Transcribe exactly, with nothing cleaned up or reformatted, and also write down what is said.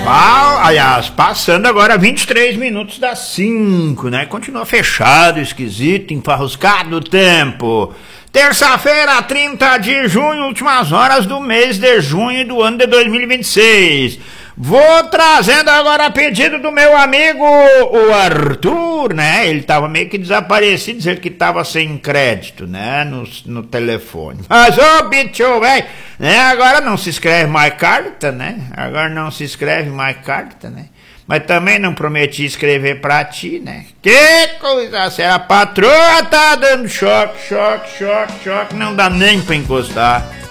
Pa- aliás, passando agora vinte e três minutos das cinco, né? Continua fechado, esquisito, enfarruscado o tempo. Terça-feira, trinta de junho, últimas horas do mês de junho do ano de dois mil e vinte e seis. Vou trazendo agora a pedido do meu amigo, o Arthur, né? Ele tava meio que desaparecido, dizendo que tava sem crédito, né? No, no telefone. Mas, ô, bicho, velho, né? Agora não se escreve mais carta, né? Agora não se escreve mais carta, né? Mas também não prometi escrever pra ti, né? Que coisa séria, a patroa tá dando choque, choque, choque, choque, não dá nem pra encostar.